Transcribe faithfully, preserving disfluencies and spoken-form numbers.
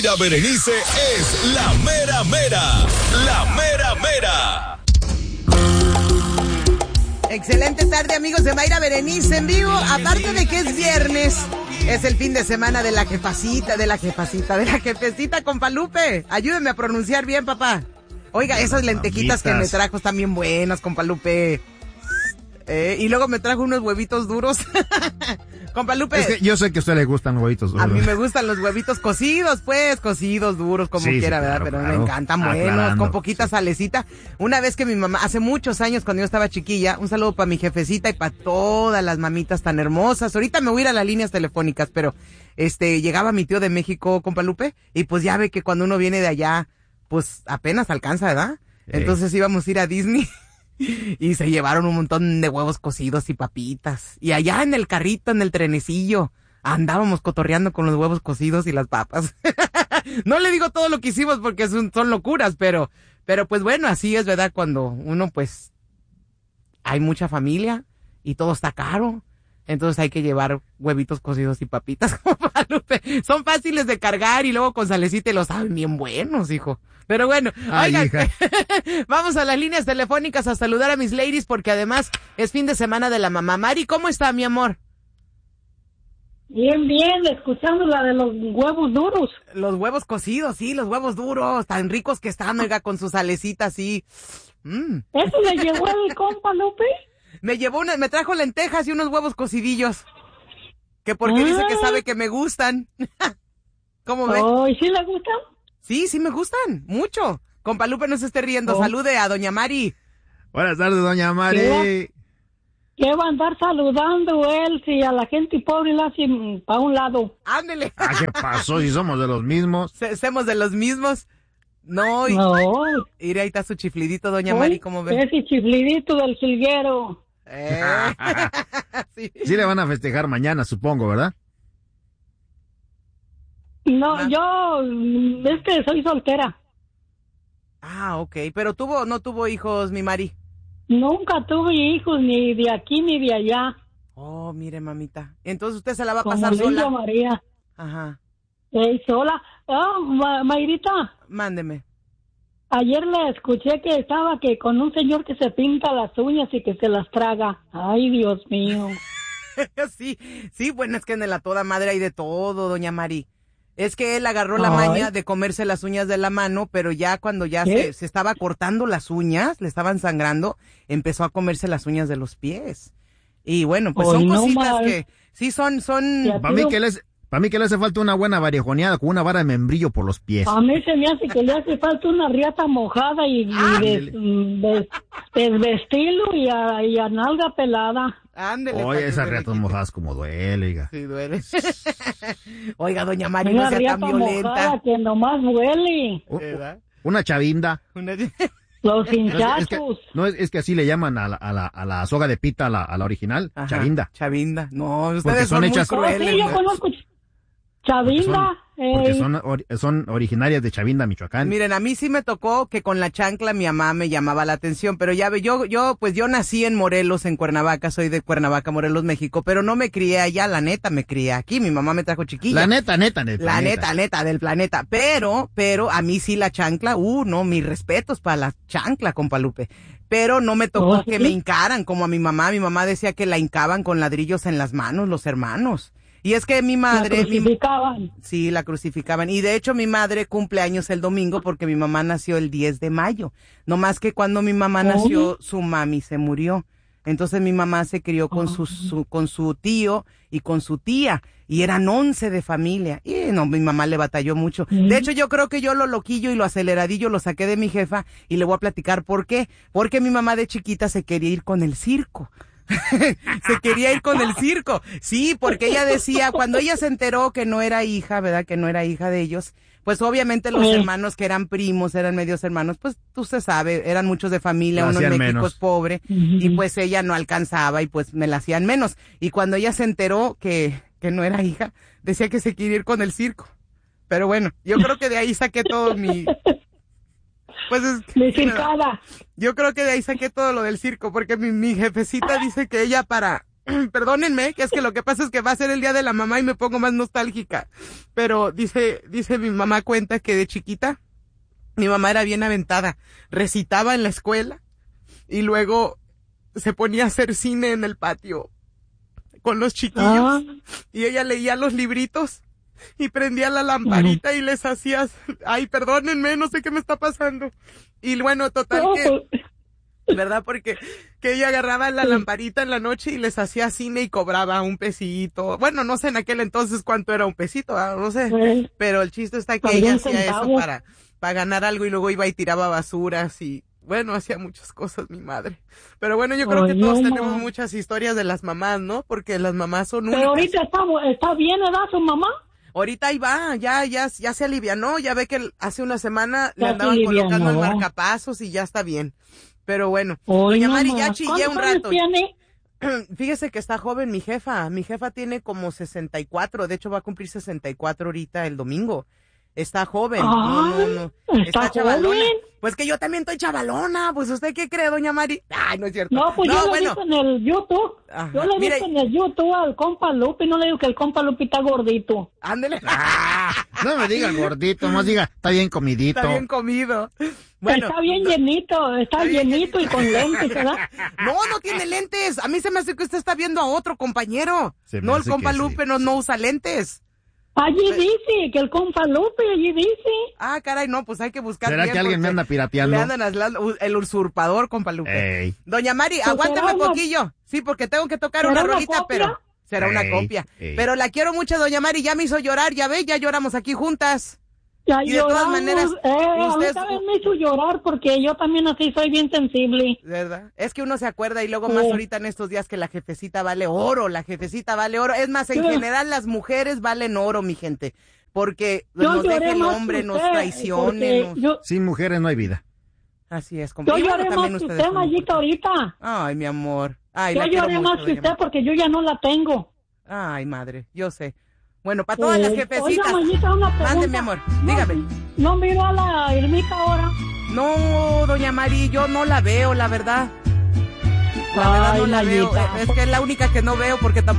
Mayra Berenice es la mera mera. La mera mera. Excelente tarde, amigos de Mayra Berenice en vivo. Aparte de que es viernes, es el fin de semana de la jefacita, de la jefacita, de la jefecita con Palupe. Ayúdeme a pronunciar bien, papá. Oiga, esas lentejitas que me trajo están bien buenas, compa Lupe. Eh, y luego me trajo unos huevitos duros. Compa Lupe. Es que yo sé que a usted le gustan los huevitos duros. A mí me gustan los huevitos cocidos, pues, cocidos, duros, como sí, quiera, sí, ¿verdad? claro, Pero claro. me encantan Aclarando, buenos, con poquita sí. salecita. Una vez que mi mamá, hace muchos años cuando yo estaba chiquilla, un saludo para mi jefecita y para todas las mamitas tan hermosas. Ahorita me voy a ir a las líneas telefónicas, pero este, llegaba mi tío de México, compa Lupe, y pues ya ve que cuando uno viene de allá, pues apenas alcanza, ¿verdad? Ey. Entonces íbamos a ir a Disney. Y se llevaron un montón de huevos cocidos y papitas. Y allá en el carrito, en el trenecillo, andábamos cotorreando con los huevos cocidos y las papas. No le digo todo lo que hicimos porque son, son locuras, pero, pero pues bueno, así es, ¿verdad? Cuando uno pues hay mucha familia y todo está caro. Entonces hay que llevar huevitos cocidos y papitas. Son fáciles de cargar y luego con salecita y los saben bien buenos, hijo. Pero bueno, Ay, oigan, hija. vamos a las líneas telefónicas a saludar a mis ladies porque además es fin de semana de la mamá. Mari, ¿cómo está, mi amor? Bien, bien, escuchando la de los huevos duros. Los huevos cocidos, sí, los huevos duros, tan ricos que están, oiga, con su salecita así. Mm. ¿Eso le llegó el compa Lupe? Me llevó una, me trajo lentejas y unos huevos cocidillos. Que porque Ah. dice que sabe que me gustan. ¿Cómo ve? Oh, ¿y sí le gustan? Sí, sí me gustan, mucho. Compa Lupe, no se esté riendo. Oh. Salude a doña Mari. Buenas tardes, doña Mari. ¿Qué? ¿Qué va a andar saludando él si a la gente pobre la hace para un lado? Ándele. Ah, ¿qué pasó? Si somos de los mismos. Se- Semos de los mismos. No, y, No. mire, ahí está su chiflidito, doña Uy, Mari, ¿cómo ve? Ese chiflidito del jilguero. Eh. Sí. Sí le van a festejar mañana, supongo, ¿verdad? No, Ma- yo mm, es que soy soltera. Ah, ok. Pero tuvo, no tuvo hijos, mi Mari. Nunca tuve hijos ni de aquí ni de allá. Oh, mire, mamita. Entonces usted se la va a Como pasar Lilia sola. María. Ajá. Eh, sola. Ah, Ma- Mayrita. Mándeme. Ayer le escuché que estaba que con un señor que se pinta las uñas y que se las traga. Ay, Dios mío. Sí, sí, bueno, es que en la toda madre hay de todo, doña Mari. Es que él agarró la Ay. maña de comerse las uñas de la mano, pero ya cuando ya ¿Qué? se, se estaba cortando las uñas, le estaban sangrando, empezó a comerse las uñas de los pies. Y bueno, pues Ay, son no cositas mal. que sí son, son... Ya. Para mí que les, para mí que le hace falta una buena varejoneada con una vara de membrillo por los pies. A mí se me hace que le hace falta una riata mojada y, y des- des- desvestirlo y a, y a nalga pelada. Ándele. pa' Oye, que esas se le riatas quite. mojadas como duele, oiga. Sí, duele. Oiga, doña Mari, Una no sea riata tan violenta. mojada que nomás huele. U- u- ¿Verdad? Una chavinda. Una- Los No, es, que, hinchazos. no, es, es que así le llaman a la, a la, a la soga de pita, a la, a la original, Ajá, chavinda. Chavinda. No, ustedes Porque son son, hechas- muy Oh, crueles. sí, yo ¿no? conozco Chavinda. Porque ey. son, ori- son originarias de Chavinda, Michoacán. Miren, a mí sí me tocó que con la chancla mi mamá me llamaba la atención, pero ya ve, yo, yo, pues yo nací en Morelos, en Cuernavaca, soy de Cuernavaca, Morelos, México, pero no me crié allá, la neta, me crié aquí, mi mamá me trajo chiquilla. La neta, neta, neta. La neta, neta, del planeta. Pero, pero, a mí sí la chancla, uh, no, mis respetos para la chancla, compa Lupe. Pero no me tocó ¿Oh, que sí? me hincaran como a mi mamá. Mi mamá decía que la hincaban con ladrillos en las manos, los hermanos. Y es que mi La madre, mi, crucificaban. sí, la crucificaban. Y de hecho mi madre cumple años el domingo porque mi mamá nació el diez de mayo. No más que cuando mi mamá Oh. nació, su mami se murió. Entonces mi mamá se crió con su, su, con su tío y con su tía. Y eran once de familia. Y no, mi mamá le batalló mucho. Mm. De hecho, yo creo que yo lo loquillo y lo aceleradillo lo saqué de mi jefa y le voy a platicar por qué. Porque mi mamá de chiquita se quería ir con el circo. Se quería ir con el circo. Sí, porque ella decía, cuando ella se enteró que no era hija, ¿verdad? Que no era hija de ellos, pues obviamente los Sí. hermanos que eran primos, eran medios hermanos, pues tú se sabe, eran muchos de familia, La uno en hacían México menos. es pobre, y pues ella no alcanzaba y pues me la hacían menos. Y cuando ella se enteró que, que no era hija, decía que se quería ir con el circo. Pero bueno, yo creo que de ahí saqué todo mi... Pues es que- Mi circada. yo creo que de ahí saqué todo lo del circo, porque mi, mi jefecita dice que ella para, perdónenme, que es que lo que pasa es que va a ser el día de la mamá y me pongo más nostálgica. Pero dice, dice mi mamá cuenta que de chiquita, mi mamá era bien aventada. Recitaba en la escuela y luego se ponía a hacer cine en el patio con los chiquillos. Ah. Y ella leía los libritos y prendía la lamparita y les hacía, ay, perdónenme, no sé qué me está pasando. Y bueno, total que, ¿verdad? Porque que ella agarraba la lamparita en la noche y les hacía cine y cobraba un pesito. Bueno, no sé en aquel entonces cuánto era un pesito, no sé. Pero el chiste está que ella hacía eso para, para ganar algo y luego iba y tiraba basuras y, bueno, hacía muchas cosas mi madre. Pero bueno, yo creo que todos tenemos muchas historias de las mamás, ¿no? Porque las mamás son únicas. Pero ahorita está, está bien, ¿verdad, su mamá? Ahorita ahí va, ya, ya, ya se alivianó, ya ve que hace una semana le andaban colocando el marcapasos y ya está bien. Pero bueno, doña Mari, ya chillé un rato. Tiene? Fíjese que está joven mi jefa, mi jefa tiene como sesenta y cuatro, de hecho va a cumplir sesenta y cuatro ahorita el domingo. Está joven, Ay, no, no, no, está, está chavalona. Joven. Pues que yo también estoy chavalona, pues ¿usted qué cree, doña Mari? Ay, no es cierto. No, pues no, yo lo bueno. he visto en el YouTube, Ajá. yo lo he Mira, visto en el YouTube al compa Lupe, no le digo que el compa Lupe está gordito. Ándele. Ah, no me diga gordito, más diga, está bien comidito. Está bien comido. Bueno, está bien llenito, está, está llenito bien. Y con lentes, ¿verdad? No, no tiene lentes. A mí se me hace que usted está viendo a otro compañero. No, el compa Lupe sí. no, no usa lentes. Allí dice, que el compa Lupe, allí dice. Ah, caray, no, pues hay que buscar. ¿Será que alguien me anda pirateando? Le andan hablando, el usurpador, compa Lupe. Ey. Doña Mari, pues aguántame un poquillo. Sí, porque tengo que tocar una rolita, pero será ey, una copia. Ey. Pero la quiero mucho, doña Mari, ya me hizo llorar, ya ve, ya lloramos aquí juntas. Ya y de todas maneras, eh, usted también me hizo llorar porque yo también así soy bien sensible. ¿Verdad? Es que uno se acuerda y luego más sí. ahorita en estos días que la jefecita vale oro, la jefecita vale oro. Es más, en sí. general las mujeres valen oro, mi gente, porque yo nos deja el hombre, nos traicione. Nos... Yo... Sin mujeres no hay vida. Así es. Como... Yo lloré más que usted, Mayita, ahorita. Ay, mi amor. Ay, yo la lloré más mucho, que usted porque yo ya no la tengo. Ay, madre, yo sé. Bueno, para todas eh, las jefecitas. Oiga, Mayita, una pregunta. Mande, mi amor, dígame. No, ¿no miró a la Irmita ahora? No, doña Mari, yo no la veo, la verdad. La Ay, verdad no la Mayita. veo. Es que es la única que no veo porque tampoco